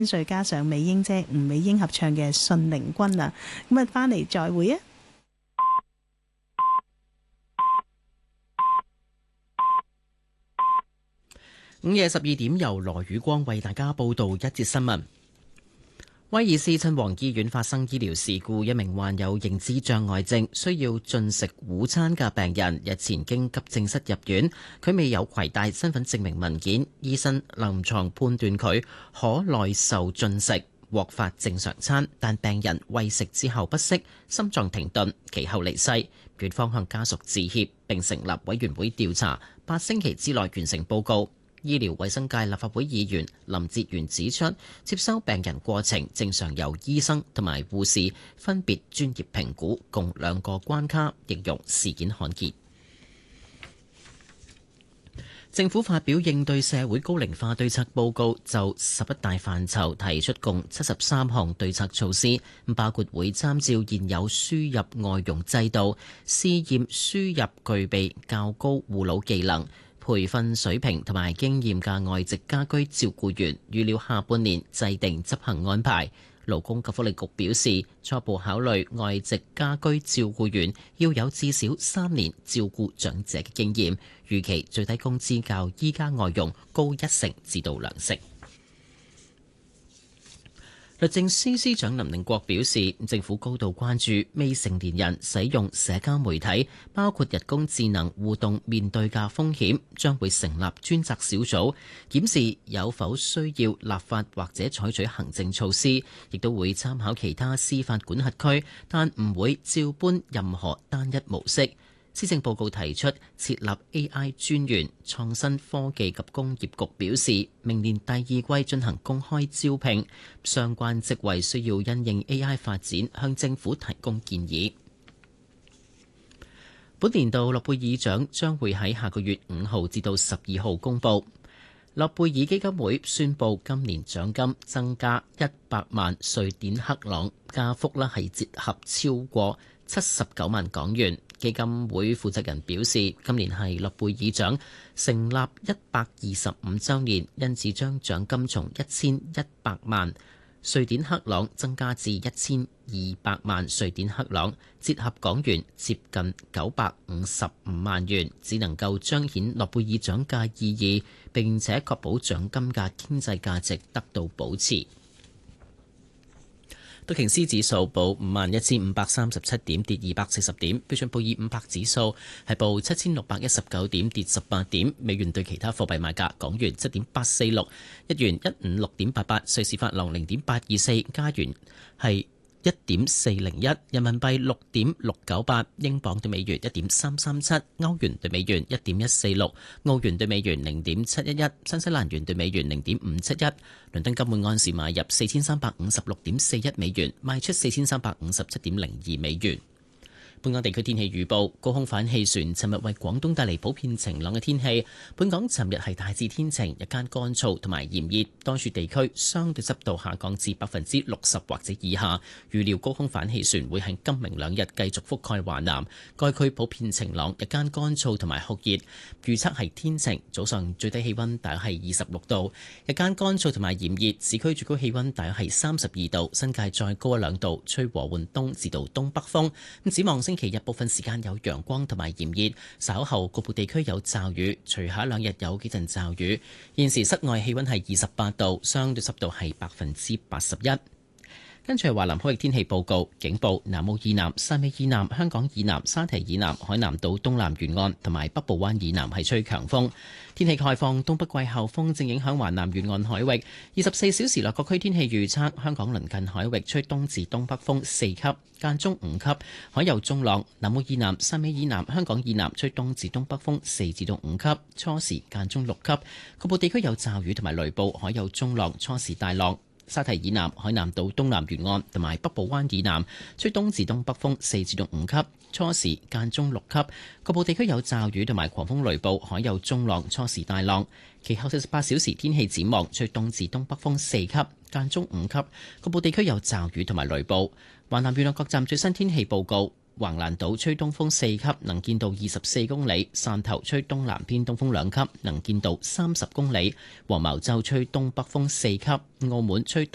再加上美英姐吳美英合唱嘅《信寧君》啊，咁啊翻嚟再會啊！ 午夜12點，由羅宇光為大家報道一節新聞。威爾斯親王醫院發生醫療事故，一名患有認知障礙症需要進食午餐嘅病人日前經急症室入院，佢未有攜帶身份證明文件，醫生臨床判斷佢可耐受進食，獲發正常餐，但病人餵食之後不適，心臟停頓，其後離世。院方向家屬致歉，並成立委員會調查，8星期之內完成報告。醫療衛生界立法會議員林哲玄指出，接收病人過程正常由醫生同埋護士分別專業評估，共2個關卡，形容事件罕見。政府發表應對社會高齡化對策報告，就11大範疇提出共73項對策措施，包括會參照現有輸入外傭制度，試驗輸入具備較高護老技能、培訓水平同埋經驗嘅外籍家居照顧員，預料下半年制定執行安排。勞工及福利局表示，初步考慮外籍家居照顧員要有至少3年照顧長者嘅經驗，預期最低工資較依家外傭高1成至到2成。律政司司長林寧國表示，政府高度關注未成年人使用社交媒體，包括人工智能互動面對嘅風險，將會成立專責小組檢視有否需要立法或者採取行政措施，亦都會參考其他司法管轄區，但唔會照搬任何單一模式。施政報告提出設立 AI 專員，創新科技及工業局表示，明年第2季進行公開招聘，相關職位需要因應 AI 發展，向政府提供建議。本年度諾貝爾獎將會喺下個月5號至到12號公佈。諾貝爾基金會宣布今年獎金增加100萬瑞典克朗，加幅係折合超過79萬港元。基金會負責人表示，今年係諾貝爾獎成立125週年，因此將獎金從1100萬瑞典克朗增加至1200萬瑞典克朗，折合港元接近955萬元，只能夠彰顯諾貝爾獎嘅意義，並且確保獎金嘅經濟價值得到保持。道瓊斯指數報51,537點，跌240點；標準普爾500指數係報7,619點，跌18點。美元對其他貨幣賣價：港元7.846，日元156.88，瑞士法郎0.824，加元係1.401，人民幣6.698，英鎊對美元1.337，歐元對美元1.146，澳元對美元0.711，新西蘭元對美元0.571。倫敦金每安士買入4356.41美元，賣出4357.02美元。本港地區天氣預報，高空反氣旋尋日為廣東帶嚟普遍晴朗嘅天氣。本港尋日係大致天晴，日間乾燥同埋炎熱，多處地區相對濕度下降至60%或者以下。預料高空反氣旋會喺今明兩日繼續覆蓋華南，該區普遍晴朗，日間乾燥同埋酷熱。預測係天晴，早上最低氣溫大約係26度，日間乾燥同埋炎熱，市區最高氣溫大約係32度，新界再高1-2度，吹和緩東至到東北風。咁展望星期日部分時間有陽光同埋炎熱，稍後局部地區有驟雨，隨後2日有幾陣驟雨。現時室外氣溫係28度，相對濕度係81%。跟住係華南海域天氣報告，警報：南澳以南、汕尾以南、香港以南、沙堤以南、海南島東南沿岸同埋北部灣以南係吹強風。天氣概況：東北季候風正影響華南沿岸海域。24小時內各區天氣預測：香港鄰近海域吹東至東北風4級，間中5級，海有中浪；南澳以南、汕尾以南、香港以南吹東至東北風4至到5級，初時間中6級。局部地區有驟雨同埋雷暴，海有中浪，初時大浪。沙堤以南、海南島東南沿岸同埋北部灣以南吹東至東北風4至到5級，初時間中6級，局部地區有驟雨同埋狂風雷暴，海有中浪，初時大浪。其後48小時天氣展望，吹東至東北風4級，間中5級，局部地區有驟雨同埋雷暴。華南沿岸各站最新天氣報告。橫瀾島吹東風4級，能見度24公里；汕頭吹東南偏東風2級，能見度30公里；黃茅洲吹東北風4級；澳門吹東